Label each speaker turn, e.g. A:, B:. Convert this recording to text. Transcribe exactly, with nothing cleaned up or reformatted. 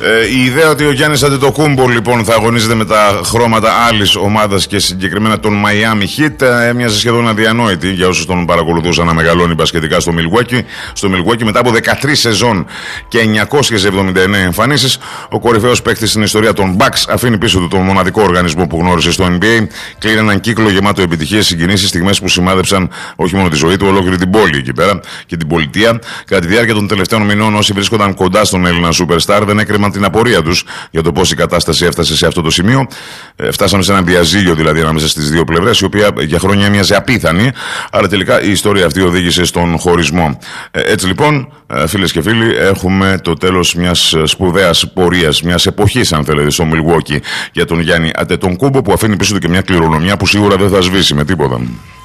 A: Ε, η ιδέα ότι ο Γιάννης Αντετοκούμπο λοιπόν θα αγωνίζεται με τα χρώματα άλλης ομάδας και συγκεκριμένα τον Miami Heat έμοιαζε σχεδόν αδιανόητη για όσους τον παρακολουθούσαν να μεγαλώνει μπασκετικά στο Milwaukee. Στο Milwaukee μετά από δεκατρείς σεζόν και εννιακόσιες εβδομήντα εννέα εμφανίσεις, ο κορυφαίος παίκτης στην ιστορία των Bucks αφήνει πίσω του τον μοναδικό οργανισμό που γνώρισε στο N B A. Κλείνει έναν κύκλο γεμάτο επιτυχίες, συγκινήσεις, στιγμές που σημάδεψαν όχι μόνο τη ζωή του, ολόκληρη την πόλη εκεί πέρα και την πολιτεία. Κατά τη διάρκεια των τελευταίων μηνών, όσοι βρίσκονταν κοντά στον Έλληνα Superstar δεν έκρεμαν την απορία τους για το πώς η κατάσταση έφτασε σε αυτό το σημείο. Ε, φτάσαμε σε ένα διαζύγιο δηλαδή ανάμεσα στις δύο πλευρές, η οποία για χρόνια έμοιαζε απίθανη, αλλά τελικά η ιστορία αυτή οδήγησε στον χωρισμό. Ε, έτσι λοιπόν, ε, φίλες και φίλοι, έχουμε το τέλος μιας σπουδαίας πορείας, μιας εποχής, αν θέλετε, στο Milwaukee για τον Γιάννη Αντετοκούμπο, που αφήνει πίσω του και μια κληρονομιά που σίγουρα δεν θα σβήσει με τίποτα.